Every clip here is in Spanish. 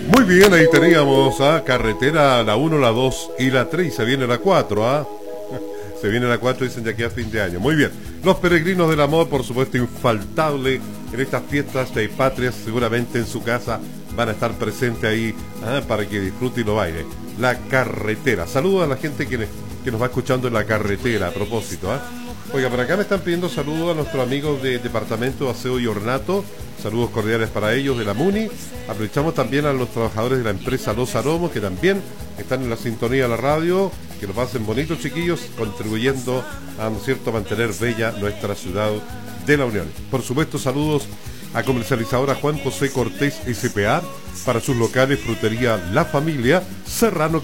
Muy bien, ahí teníamos carretera, la 1, la 2 y la 3, y se viene la 4, Se viene la 4, dicen de aquí a fin de año. Muy bien, los peregrinos del amor, por supuesto, infaltable en estas fiestas de patrias, seguramente en su casa van a estar presentes ahí para que disfrute y lo baile. La carretera, saludos a la gente que nos va escuchando en la carretera, a propósito. Oiga, por acá me están pidiendo saludos a nuestros amigos de Departamento de Aseo y Ornato. Saludos cordiales para ellos de la MUNI. Aprovechamos también a los trabajadores de la empresa Los Aromos, que también están en la sintonía de la radio. Que lo pasen bonitos, chiquillos, contribuyendo a, ¿no es cierto?, mantener bella nuestra ciudad de la Unión. Por supuesto, saludos a comercializadora Juan José Cortés S.p.A. para sus locales Frutería La Familia, Serrano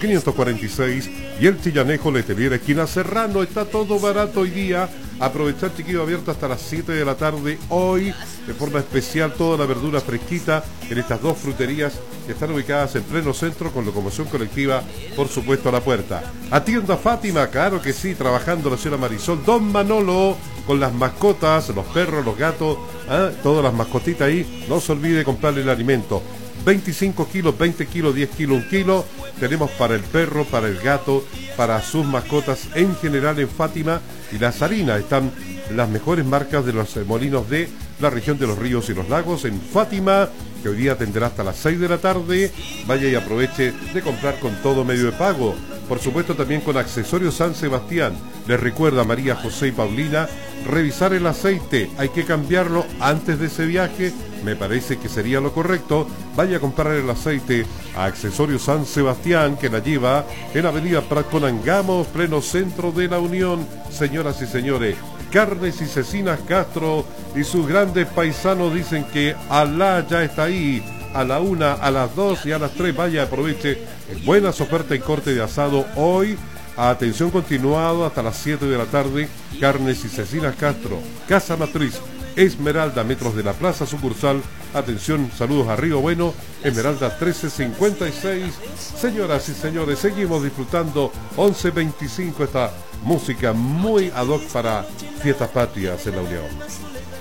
546 y El Chillanejo, Letelier, esquina Serrano. Está todo barato hoy día. Aprovechar, chiquillo, abierto hasta las 7 de la tarde hoy, de forma especial, toda la verdura fresquita en estas dos fruterías que están ubicadas en pleno centro, con locomoción colectiva, por supuesto, a la puerta. Atienda Fátima, claro que sí, trabajando la señora Marisol, don Manolo, con las mascotas, los perros, los gatos, todas las mascotitas ahí. No se olvide comprarle el alimento. 25 kilos, 20 kilos, 10 kilos, 1 kilo. Tenemos para el perro, para el gato, para sus mascotas en general en Fátima. Y las harinas, están las mejores marcas de los molinos de la región de los ríos y los lagos en Fátima, que hoy día atenderá hasta las 6 de la tarde. Vaya y aproveche de comprar con todo medio de pago. Por supuesto, también con Accesorios San Sebastián. Les recuerda María José y Paulina, revisar el aceite, hay que cambiarlo antes de ese viaje, me parece que sería lo correcto. Vaya a comprar el aceite a Accesorios San Sebastián, que la lleva en Avenida Praconangamos, pleno centro de la Unión. Señoras y señores, Carnes y Cecinas Castro y sus grandes paisanos dicen que Alá ya está ahí. A la 1, a las 2 y a las 3, vaya, aproveche buenas ofertas en corte de asado hoy. Atención continuado hasta las 7 de la tarde. Carnes y Cecinas Castro, Casa Matriz, Esmeralda, metros de la Plaza Sucursal. Atención, saludos a Río Bueno, Esmeralda 1356. Señoras y señores, seguimos disfrutando 11:25, esta música muy ad hoc para fiestas patrias en la Unión.